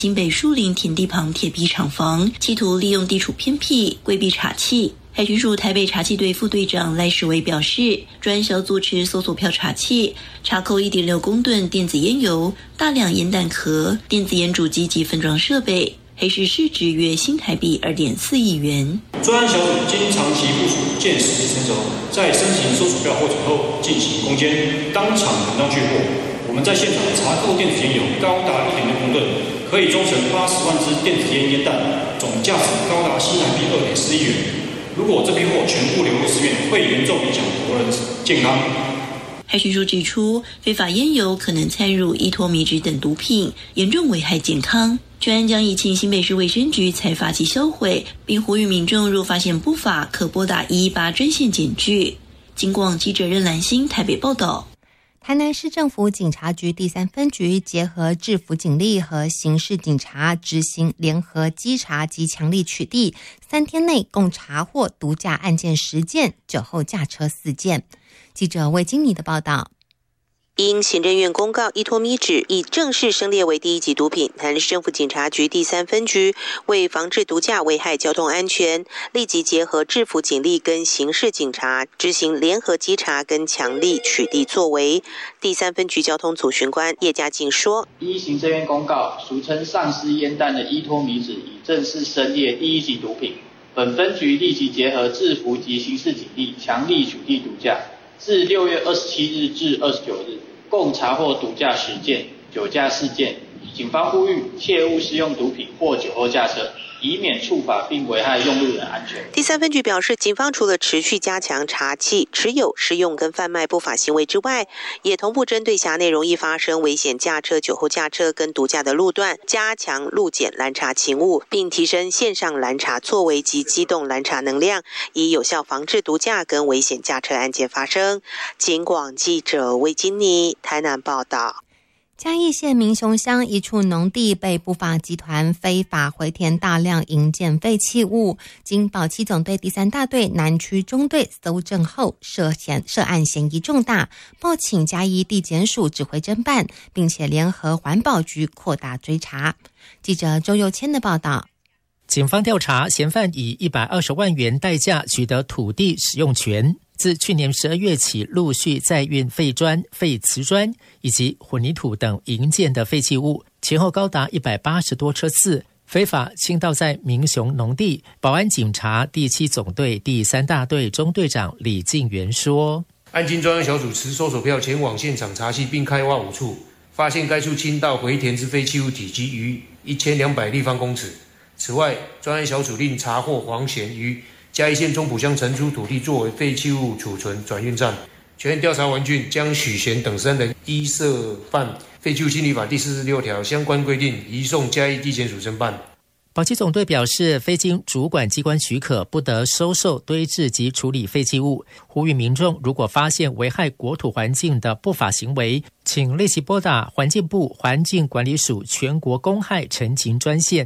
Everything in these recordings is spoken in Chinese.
新北树林田地旁铁皮厂房，企图利用地处偏僻规避查缉。海巡署台北查缉队副队长赖世维表示，专案小组持搜索票查缉，查扣 1.6 公吨电子烟油、大量烟弹壳、电子烟主机及分装设备，黑市市值约新台币2.4亿元。 专案小组经长期部署，见实际成熟，在申请搜索票获准后进行攻坚，当场稳当去获。我们在现场查扣电子烟油高达 1.6 公吨，可以装成80万支电子烟烟弹，总价值高达新台币2.4亿元。如果这批货全部流入市面，会严重影响国人健康。 海巡署指出，非法烟油可能掺入依托米脂等毒品，严重危害健康。专案将移请新北市卫生局采罚及销毁，并呼吁民众若发现不法，可拨打118专线检举。警广记者任兰心台北报道。 台南市政府警察局第3分局结合制服警力和刑事警察执行联合稽查及强力取缔，3天内共查获毒驾案件10件，酒后驾车4件。记者魏金妮的报道。 因行政院公告依托米脂已正式升列为第1级毒品，台南市政府警察局第3分局为防治毒驾危害交通安全，立即结合制服警力跟刑事警察执行联合稽查跟强力取缔作为。第3分局交通组巡官叶家进说， 依行政院公告，俗称丧尸烟弹的依托米脂已正式升列第1级毒品，本分局立即结合制服及刑事警力强力取缔毒驾，自6月27日至29日，共查获毒驾10件，酒驾4件。警方呼吁切勿使用毒品或酒后驾车，以免触法并危害用路人安全。 第3分局表示，警方除了持续加强查缉持有、使用跟贩卖不法行为之外，也同步针对辖内容易发生危险驾车、酒后驾车跟毒驾的路段，加强路检拦查勤务，并提升线上拦查作为及机动拦查能量，以有效防治毒驾跟危险驾车案件发生。警广记者魏金妮台南报道。 嘉义县民雄乡一处农地被不法集团非法回填大量营建废弃物，经保七总队第3大队南区中队搜证后，涉案嫌疑重大，报请嘉义地检署指挥侦办，并且联合环保局扩大追查。记者周佑谦的报道。 警方调查，嫌犯以120万元代价取得土地使用权，自去年12月起陆续载运废砖、废瓷砖以及混凝土等营建的废弃物，前后高达180多车次，非法倾倒在民雄农地。保安警察第7总队第3大队中队长李敬元说， 案经专案小组持搜索票前往现场查缉并开挖5处，发现该处倾倒回填之废弃物体积逾1200立方公尺。此外，专案小组另查获黄贤于嘉义县中埔乡承租土地作为废弃物储存转运站。全案调查完竣，将许贤等3人依涉犯废弃物清理法第46条相关规定移送嘉义地检署侦办。 保七总队表示，非经主管机关许可，不得收受、堆置及处理废弃物。呼吁民众如果发现危害国土环境的不法行为，请立即拨打环境部环境管理署全国公害陈情专线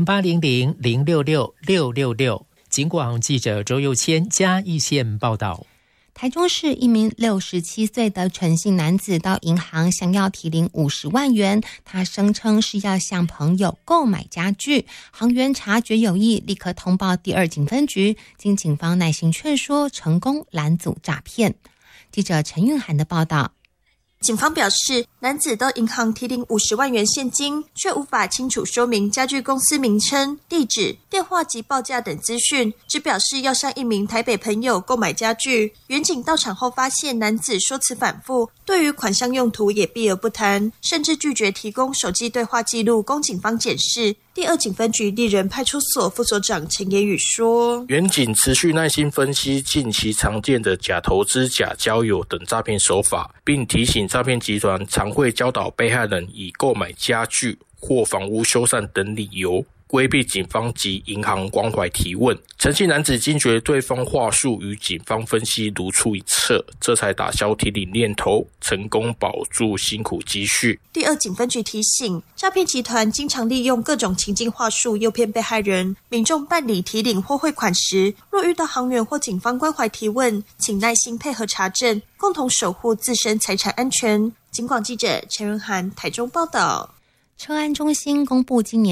0800-066-666。警广记者周佑谦嘉义县报道。 台中市一名67岁的陈姓男子到银行想要提领50万元，他声称是要向朋友购买家具，行员察觉有异，立刻通报第2警分局，经警方耐心劝说，成功拦阻诈骗。记者陈韵涵的报道。 警方表示，男子到银行提领50万元现金，却无法清楚说明家具公司名称、地址、电话及报价等资讯，只表示要向一名台北朋友购买家具。员警到场后发现男子说辞反复，对于款项用途也避而不谈，甚至拒绝提供手机对话记录供警方检视。第2警分局立人派出所副所长陈言宇说， 员警持续耐心分析近期常见的假投资、假交友等诈骗手法，并提醒诈骗集团常会教导被害人以购买家具或房屋修缮等理由规避警方及银行关怀提问。陈姓男子惊觉对方话术与警方分析如出一辙，这才打消提领念头，成功保住辛苦积蓄。 第2警分局提醒，诈骗集团经常利用各种情境话术诱骗被害人，民众办理提领或汇款时，若遇到行员或警方关怀提问，请耐心配合查证，共同守护自身财产安全。警广记者陈润涵台中报道。 车安中心公布今年